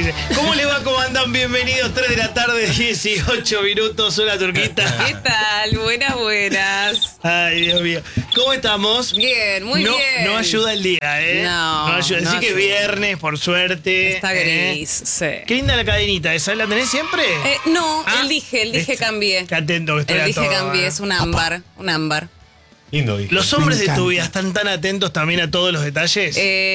increíble. ¿Cómo le va? ¿Cómo andan? Bienvenidos, 3 de la tarde, 18 minutos. Hola, Turquita. ¿Qué tal? Buenas, buenas. Ay, Dios mío. ¿Cómo estamos? Bien, muy bien. No ayuda el día, ¿eh? No ayuda. Así que ayuda. viernes, por suerte. Está gris, sí. Qué linda la cadenita. ¿Esa la tenés siempre? No, Ah, el dije cambié. Qué atento que estoy El a dije todo, cambié, es un ámbar. Un ámbar. Lindo, hijo. ¿Los hombres Me de tu encanta. vida están tan atentos también a todos los detalles?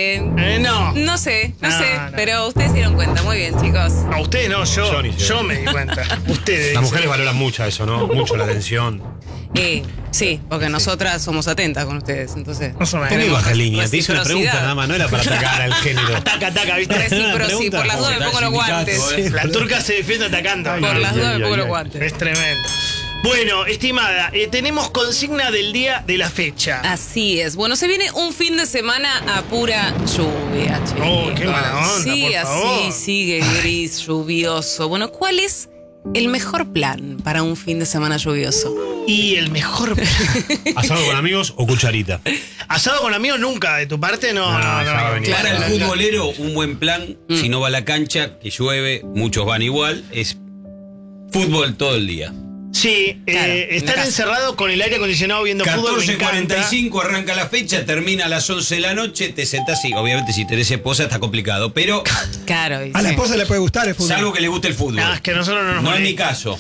No. No sé, No, pero ustedes se dieron cuenta. Muy bien, chicos. A ustedes no, Yo ni sé. yo me di cuenta. Ustedes. Las mujeres valoran mucho eso, ¿no? Mucho la atención. Sí, porque nosotras somos atentas con ustedes, entonces. Más o menos. ¿Por qué baja línea? Te hice una reciprocidad. pregunta nada más, no era para atacar al género. Ataca, ¿viste? Sí, por las dudas me pongo los guantes. La turca se defiende atacando. Por las dudas me pongo los Es guantes. tremendo. Bueno, estimada, tenemos consigna del día de la fecha. Así es. Bueno, se viene un fin de semana a pura lluvia, chicos. Oh, qué mala onda, Sí, por favor. así sigue gris, lluvioso. Bueno, ¿cuál es el mejor plan para un fin de semana lluvioso? Y el mejor ¿Asado con amigos o cucharita? asado con amigos nunca, de tu parte no. No, ya va a venir. Para el Claro, futbolero, un buen plan, si no va a la cancha, que llueve, muchos van igual, es fútbol todo el día. Sí, Claro, en la estar casa. encerrado con el aire acondicionado viendo fútbol me encanta. 14:45 arranca la fecha, termina a las 11 de la noche, te sentás y obviamente si tenés esposa está complicado, pero Claro. y A la sí. esposa le puede gustar el fútbol. salvo que le guste el fútbol. No, es que a nosotros no nos No es molesta. mi caso.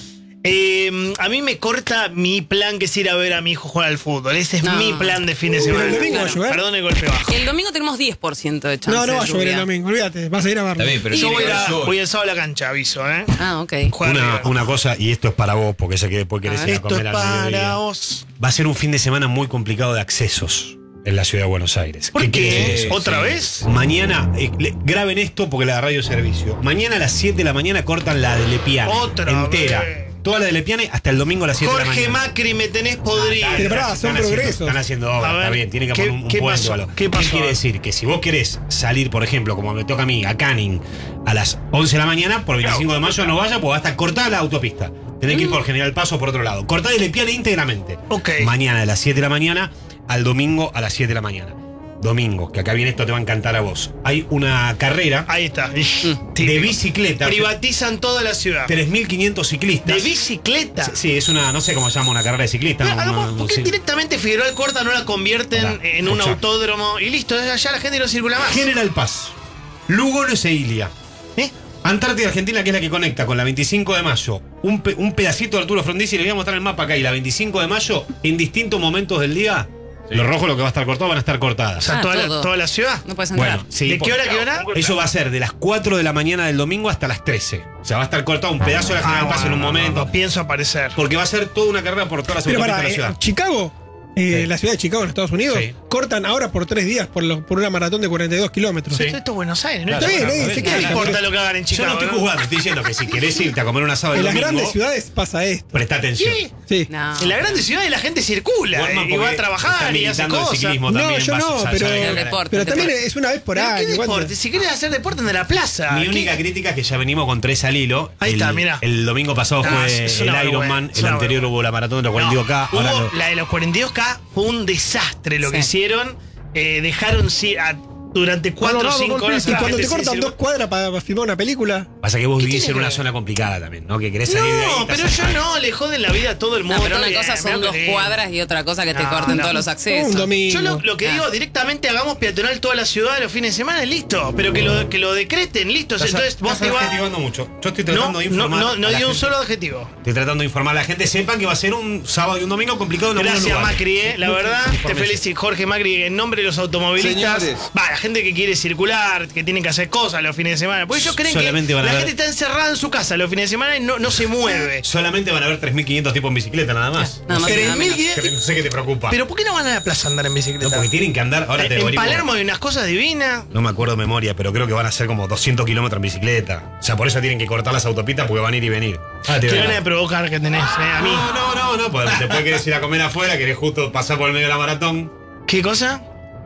A mí me corta mi plan que es ir a ver a mi hijo jugar al fútbol. Ese es No. mi plan de fin de semana. el domingo va a llover. Perdón el golpe bajo. El domingo tenemos 10% de chance No va a de llover el lluvia. domingo, olvídate, vas a ir a verlo. Está bien, pero Yo si voy, llega el sol. voy el sábado a la cancha, aviso, ¿eh? Ah, ok. Jugar River. Una cosa, y esto es para vos, porque sé que después querés ir a Esto es comer al para mediodía. vos. Va a ser un fin de semana muy complicado de accesos en la ciudad de Buenos Aires. ¿Por quiere decir qué? eso? ¿Otra Sí. vez? Mañana, graben esto porque la radio servicio. Mañana a las 7 de la mañana cortan la de Lepiane. Otra entera. vez. Toda la de Lepiane hasta el domingo a las 7 de la Jorge mañana. Macri, me tenés podrido. Pero pará, son Están haciendo- progresos. Están haciendo obra, A ver, está bien, tienen que ¿qué- poner un qué puente pasó? o algo. ¿Qué pasó? quiere decir? Que si vos querés salir, por ejemplo, como me toca a mí, a Canning, a las 11 de la mañana, por 25 de mayo no vaya, porque va a estar cortada la autopista. Tenés que ir por General Paso por otro lado. Cortada y Lepiane íntegramente. Ok. Mañana a las 7 de la mañana, al domingo a las 7 de la mañana. Domingo, que acá viene esto, te va a encantar a vos. Hay una carrera Ahí está. de Típico. bicicleta. Privatizan toda la ciudad. 3.500 ciclistas. ¿De bicicleta? Sí, es una, no sé cómo se llama, una carrera de ciclistas. Mira, hagamos, no ¿por qué sé. directamente Figueroa Corta no la convierten Pará, en un escuchá. autódromo? Y listo, allá la gente no circula más. General Paz, Lugones e Ilia. ¿Eh? Antártida Argentina, que es la que conecta con la 25 de mayo, un pedacito de Arturo Frondizi, le voy a mostrar el mapa acá, y la 25 de mayo, en distintos momentos del día, los rojos lo que va a estar cortado van a estar O cortadas. sea, toda todo. la ciudad. No puedes entrar. Bueno, sí. ¿De qué hora a qué hora? Eso va a ser de las 4 de la mañana del domingo hasta las 13. O sea, va a estar cortado un pedazo de la General Paz en un momento. No pienso aparecer. Porque va a ser toda una carrera por todas las Pero autopistas para, de la ciudad. Chicago, la ciudad de Chicago en Estados Unidos, Sí. cortan ahora por 3 días por una maratón de 42 kilómetros. Sí. Esto es Buenos Aires, ¿no? Está bien, Claro, se ¿Qué queda. le importa lo que hagan en Yo Chicago? no estoy jugando, estoy diciendo que si querés irte a comer un asado el En las domingo, grandes ciudades pasa esto. presta atención. Sí. Sí. No. En las grandes ciudades la gente circula Walkman, y va a porque trabajar está y hace militando el cosas. ciclismo No, también. yo no, pero- El deporte. Pero también deporte. es una vez por ¿Pero año. qué ¿cuándo? deporte? Si querés hacer deporte, anda a la plaza. Mi ¿Qué? única crítica es que ya venimos con 3 al hilo. Ahí está, mirá. El domingo pasado No, fue es una el Ironman, vergüenza, el una anterior vergüenza. hubo la maratón de los 42K. No, ahora hubo lo- la de los 42K fue un desastre lo que Sí. hicieron. Dejaron durante 4 o 5 horas. a Y la cuando gente te cortan sin 2 cuadras para filmar una película. Pasa que vos ¿Qué vivís tiene en una que ver? zona complicada también, ¿no? Que querés salir de ahí. No, estás pero yo acá. no, le joden la vida a todo el mundo. No, pero está una cosa bien, son mirá 2 que cuadras y otra cosa que te No, corten no. todos los accesos. Un domingo. Yo lo que digo, directamente hagamos peatonal toda la ciudad los fines de semana, listo. Pero que lo decreten, listo. Estás- Entonces vos estás te vas. adjetivando mucho. Yo estoy No, tratando de informar. no a la di un gente. solo adjetivo. Estoy tratando de informar a la gente. Sepan que va a ser un sábado y un domingo complicado en algunos Gracias, lugares. Macri, la verdad. Te Infórmense. felicito, Jorge Macri, en nombre de los automovilistas. Señores. Va, la gente que quiere circular, que tienen que hacer cosas los fines de semana. Porque ellos creen Solamente que van a la ver- gente está encerrada en su casa los fines de semana y no se mueve. Solamente van a haber 3.500 tipos en bicicleta, nada más. Nada más y nada menos. 3.500. No sé qué te preocupa. Pero ¿por qué no van a la plaza a andar en bicicleta? No, porque tienen que andar. Ahora te en averiguo. Palermo hay unas cosas divinas. No me acuerdo de memoria, pero creo que van a ser como 200 kilómetros en bicicleta. O sea, por eso tienen que cortar las autopistas porque van a ir y venir. Ah, te Qué veo. ganas de provocar que tenés, a mí. No, pues después querés ir a comer afuera, querés justo pasar por el medio de la maratón. ¿Qué cosa?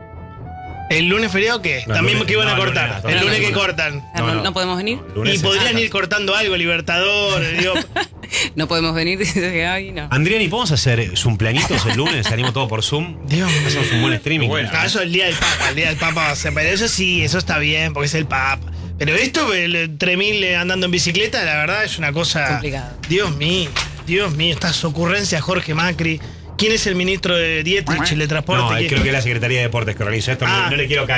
¿El lunes feriado qué? No, También lunes- que iban a no, cortar. lunes el lunes que no. cortan. No podemos venir. Lunes Y es- podrían ir cortando algo, Libertador. Digo, No podemos venir. Dice, ay, no. Andriani, ¿podemos hacer Zumplanitos el lunes? Salimos todos por Zoom. Dios mío. Hacemos un buen streaming. Bueno. no, eso es el día del Papa. El día del Papa va a ser. Pero eso sí, eso está bien, porque es el Papa. Pero esto, el 3.000 andando en bicicleta, la verdad es una cosa... Complicado. Dios mío, estas ocurrencias, Jorge Macri. ¿Quién es el ministro de Dietrich y de Transporte? No, ¿Quién? creo que es la Secretaría de Deportes que organiza esto. Ah. No le quiero caer.